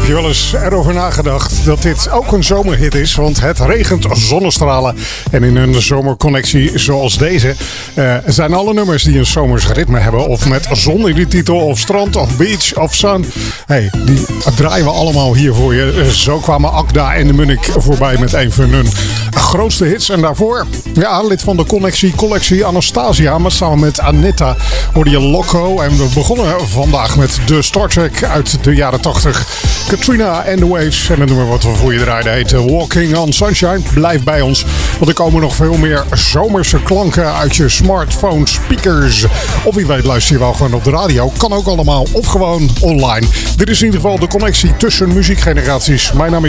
je wel eens erover nagedacht dat dit ook een zomerhit is? Want het regent zonnestralen. En in een zomerconnectie zoals deze zijn alle nummers die een zomers ritme hebben. Of met zon in de titel, of strand, of beach, of sun. Hey, die draaien we allemaal hier voor je. Zo kwamen Akda en de Munnik voorbij met een van hun grootste hits. En daarvoor, ja, lid van de collectie Anastasia. Maar samen met Anita hoorde je Loco. En we begonnen vandaag met de Star Trek uit de jaren 80. Katrina and the Waves. En het nummer wat we voor je draaiden heet Walking on Sunshine. Blijf bij ons, want er komen nog veel meer zomerse klanken uit je smartphone speakers. Of wie weet luister je wel gewoon op de radio. Kan ook allemaal. Of gewoon online. Dit is in ieder geval de connectie tussen muziekgeneraties. Mijn naam is